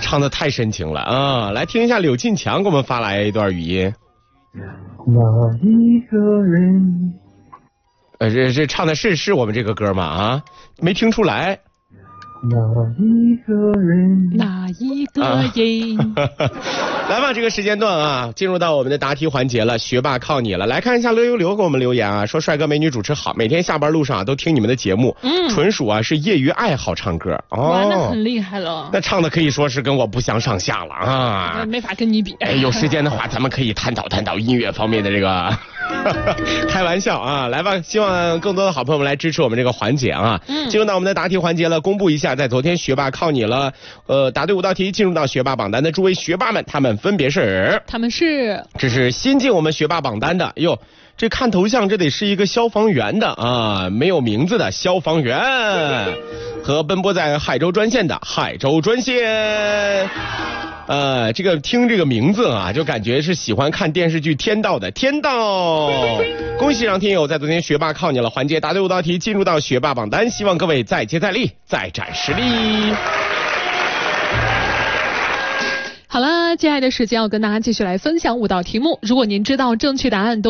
唱的太深情了啊！来听一下柳进强给我们发来一段语音。 那一个人， 这唱的是我们这个歌吗？啊，没听出来。 那一个人， 哪一个人？ 来吧，这个时间段啊，进入到我们的答题环节了。学霸靠你了，来看一下刘给我们留言啊，说帅哥美女主持好，每天下班路上都听你们的节目，纯属啊是业余爱好唱歌哦， 哇，那很厉害了， 那唱的可以说是跟我不相上下了啊， 没法跟你比。 哎，有时间的话，咱们可以探讨音乐方面的这个。开玩笑啊，来吧，希望更多的好朋友们来支持我们这个环节啊。进入到我们的答题环节了，公布一下，在昨天学霸靠你了，答对5道题，进入到学霸榜单的诸位学霸们，他们分别是，这是新进我们学霸榜单的，哟，这看头像这得是一个消防员的啊，没有名字的消防员，和奔波在海州专线的海州专线。这个听这个名字啊，就感觉是喜欢看电视剧《天道》的天道。恭喜让听友在昨天学霸靠你了环节答对5道题，进入到学霸榜单，希望各位再接再厉，再展实力。 好了，接下来的时间要跟大家继续来分享5道题目，如果您知道正确答案都